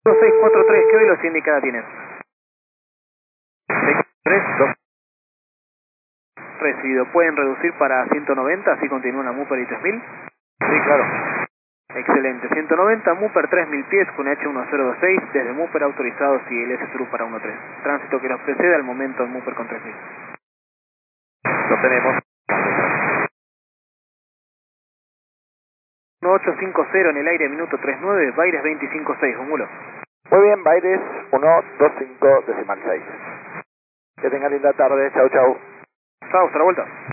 643, ¿qué velocidad indicada tienes? 643, 2. Recibido. ¿Pueden reducir para 190, así continúa la Mupper y 3000? Sí, claro. Excelente. 190, Mupper 3000 pies con H1026, desde Mupper autorizados y el S-True para 13. Tránsito que nos precede al momento al Mupper con 3000. Lo tenemos. 1850 en el aire, minuto 39, Baires 256, Romulo. Muy bien, Baires 125 decimal 6. Que tenga linda tarde. Chau, chau. Chao, hasta la vuelta.